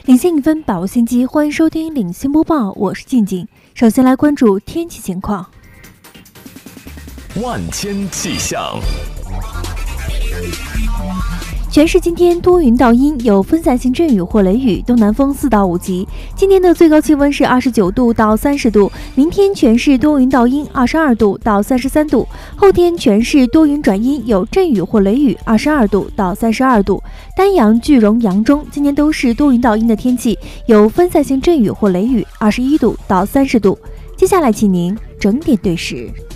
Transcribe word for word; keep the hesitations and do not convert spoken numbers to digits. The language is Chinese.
领先一分，把握先机，欢迎收听领先播报，我是静静。首先来关注天气情况。 万千气象。 全市今天多云到阴，有分散性阵雨或雷雨，东南风四到五级。今天的最高气温是二十九度到三十度，明天全市多云到阴，二十二度到三十三度。后天全市多云转阴，有阵雨或雷雨，二十二度到三十二度。丹阳、句容、扬中今天都是多云到阴的天气，有分散性阵雨或雷雨，二十一度到三十度。接下来请您整点对时。